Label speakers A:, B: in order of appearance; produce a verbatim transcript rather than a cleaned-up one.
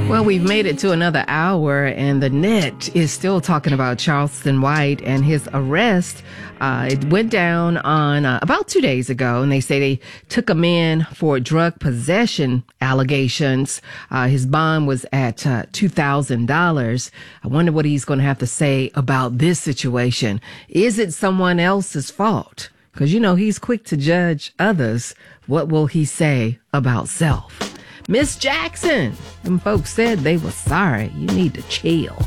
A: Well, we've made it to another hour, and the net is still talking about Charleston White and his arrest. Uh, it went down on uh, about two days ago, and they say they took him in for drug possession allegations. Uh, his bond was at uh, two thousand dollars. I wonder what he's going to have to say about this situation. Is it someone else's fault? Because, you know, he's quick to judge others. What will he say about self? Miss Jackson, them folks said they were sorry. You need to chill.